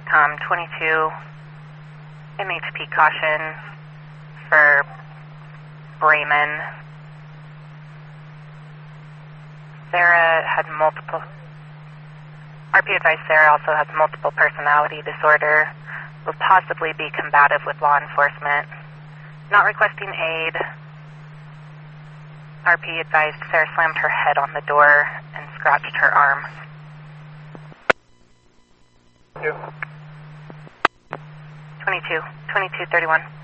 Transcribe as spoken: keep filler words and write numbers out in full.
Um, twenty-two, M H P caution for Brayman. Sarah had multiple... R P advised Sarah also has multiple personality disorder, will possibly be combative with law enforcement. Not requesting aid. R P advised Sarah slammed her head on the door and scratched her arm. Two. twenty-two, twenty-two thirty-one.